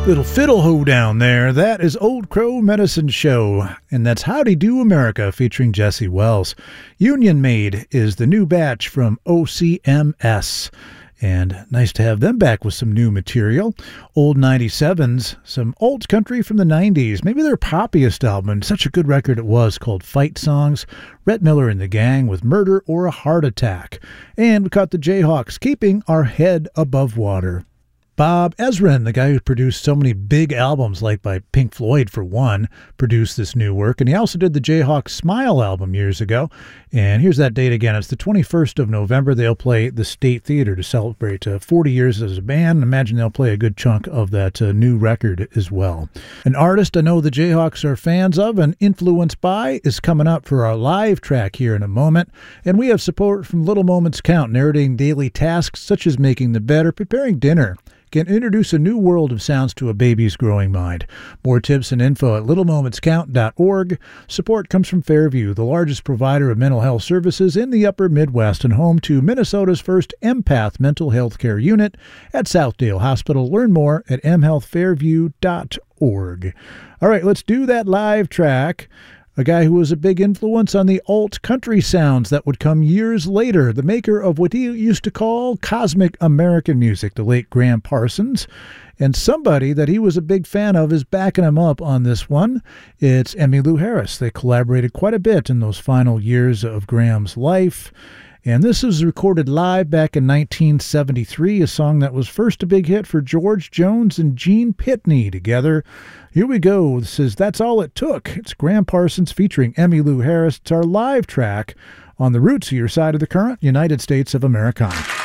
Little fiddle hoe down there. That is Old Crow Medicine Show, and that's Howdy Do America featuring Jesse Wells. Union Made is the new batch from OCMS, and nice to have them back with some new material. Old 97s, some old country from the 90s, maybe their poppiest album, such a good record it was, called Fight Songs. Rhett Miller and the Gang with Murder or a Heart Attack. And we caught the Jayhawks, Keeping Our Head Above Water. Bob Ezrin, the guy who produced so many big albums, like by Pink Floyd for one, produced this new work. And he also did the Jayhawks Smile album years ago. And here's that date again. It's the 21st of November. They'll play the State Theater to celebrate 40 years as a band. Imagine they'll play a good chunk of that new record as well. An artist I know the Jayhawks are fans of and influenced by is coming up for our live track here in a moment. And we have support from Little Moments Count, narrating daily tasks such as making the bed or preparing dinner. Can introduce a new world of sounds to a baby's growing mind. More tips and info at littlemomentscount.org. Support comes from Fairview, the largest provider of mental health services in the upper Midwest and home to Minnesota's first empath mental health care unit at Southdale Hospital. Learn more at mhealthfairview.org. All right, let's do that live track. A guy who was a big influence on the alt country sounds that would come years later, the maker of what he used to call cosmic American music, the late Graham Parsons. And somebody that he was a big fan of is backing him up on this one. It's Emmylou Harris. They collaborated quite a bit in those final years of Graham's life. And this was recorded live back in 1973, a song that was first a big hit for George Jones and Gene Pitney together. Here we go. This is That's All It Took. It's Graham Parsons featuring Emmylou Harris. It's our live track on the Roots of Your Side of the Current, United States of Americana.